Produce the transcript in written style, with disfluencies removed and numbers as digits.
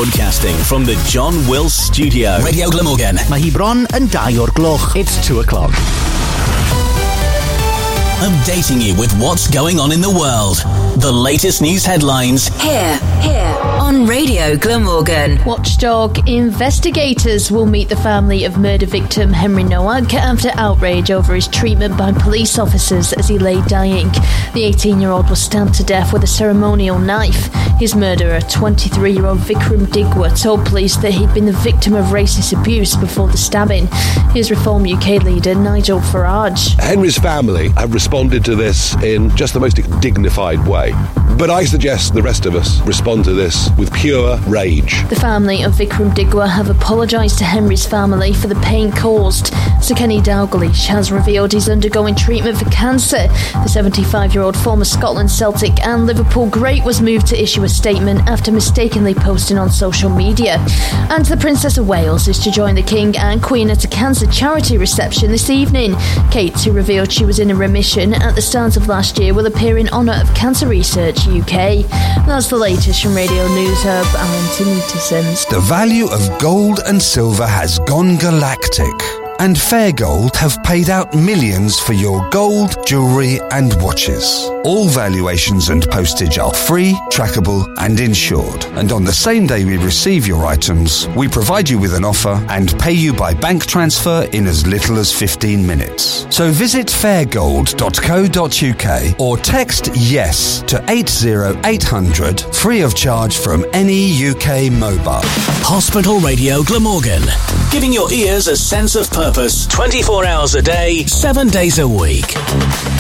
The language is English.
Broadcasting from the John Wills Studio. Radio Glamorgan. Mae hi bron yn 2 o'r gloch. It's 2 o'clock. Updating you with what's going on in the world. The latest news headlines. Here on Radio Glamorgan. Watchdog investigators will meet the family of murder victim Henry Nowak after outrage over his treatment by police officers as he lay dying. The 18-year-old was stabbed to death with a ceremonial knife. His murderer, 23-year-old Vikram Digwa, told police that he'd been the victim of racist abuse before the stabbing. Here's Reform UK leader Nigel Farage. Henry's family have responded to this in just the most dignified way. But I suggest the rest of us respond to this with pure rage. The family of Vikram Digwa have apologised to Henry's family for the pain caused. Sir Kenny Dalglish has revealed he's undergoing treatment for cancer. The 75-year-old former Scotland Celtic and Liverpool great was moved to issue a statement after mistakenly posting on social media. And the Princess of Wales is to join the King and Queen at a cancer charity reception this evening. Kate, who revealed she was in a remission at the start of last year, will appear in honour of Cancer Research UK. That's the latest from Radio News Hub. I'm Anthony Tissons. The value of gold and silver has gone galactic, and Fair Gold have paid out millions for your gold, jewellery and watches. All valuations and postage are free, trackable and insured. And on the same day we receive your items, we provide you with an offer and pay you by bank transfer in as little as 15 minutes. So visit fairgold.co.uk or text YES to 80800 free of charge from any UK mobile. Hospital Radio Glamorgan. Giving your ears a sense of purpose 24 hours a day, 7 days a week.